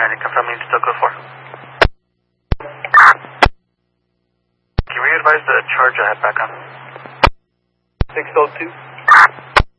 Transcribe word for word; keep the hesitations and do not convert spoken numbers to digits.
and confirm me still code four. Can you re-advise the charge I have back on? six oh two.